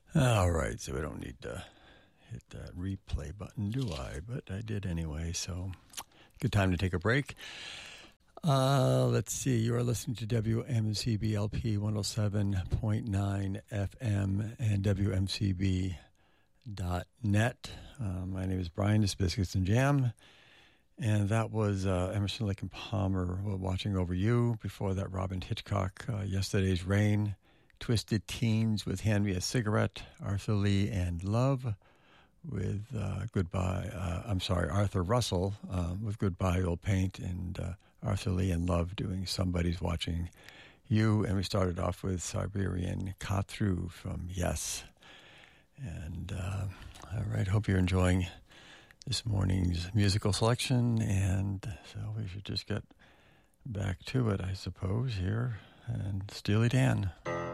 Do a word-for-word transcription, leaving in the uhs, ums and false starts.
All right, so we don't need to hit that replay button, do I? But I did anyway, so good time to take a break. Uh, let's see, you are listening to W M C B L P one oh seven point nine F M and W M C B dot net. Uh, my name is Brian, this is Biscuits and Jam, and that was uh, Emerson, Lake and Palmer, Watching Over You. Before that, Robin Hitchcock, uh, Yesterday's Rain, Twisted Teens with Hand Me a Cigarette, Arthur Lee and Love with uh, Goodbye, uh, I'm sorry, Arthur Russell um, with Goodbye Old Paint, and uh, Arthur Lee and Love doing Somebody's Watching You. And we started off with Siberian Kotru from Yes. And uh, all right, hope you're enjoying this morning's musical selection, and so we should just get back to it, I suppose, here. And Steely Dan.